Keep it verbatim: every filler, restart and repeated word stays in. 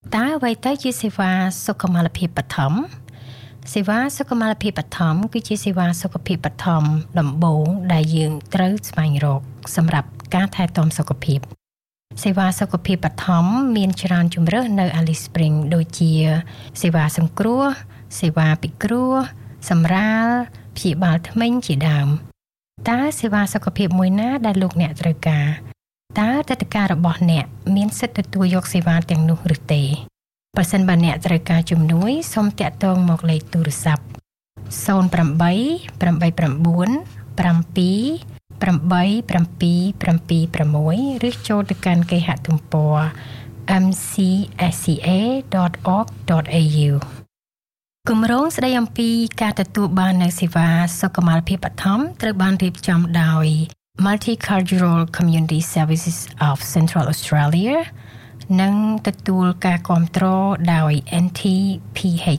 តើអ្វីទៅជាសេវាសុខុមាលភាពបឋមសេវាសុខុមាលភាពបឋមគឺជាសេវាសុខភាពបឋមដំបូងដែលយើងត្រូវស្វែងរកសម្រាប់ការថែទាំសុខភាពសេវាសុខភាពបឋមមានច្រើនជម្រើសនៅ Alice Springs ដូចជាសេវាសង្គ្រោះសេវាពិគ្រោះសម្រាលព្យាបាលធ្មេញជាដើមតើសេវាសុខភាពមួយណាដែលលោកអ្នកត្រូវការតើទឹកដីរបស់អ្នកមានសិទ្ធិទទួលយកសេវាទាំងនោះឬទេប្រសិនបើអ្នកត្រូវការជំនួយសូមតាក់ទងមកលេខទូរស័ព្ទ zero eight eight nine 7 7 8 7 7 6 ឬចូលទៅកាន់គេហទំព័រ m c s c a dot org dot a u គម្រោងស្តីអំពីការទទួលបាននូវសេវាសុខុមាលភាពបឋមត្រូវបានរៀបចំដោយ Multicultural Community Services of Central Australia និងទទួលការគាំទ្រដោយ N T P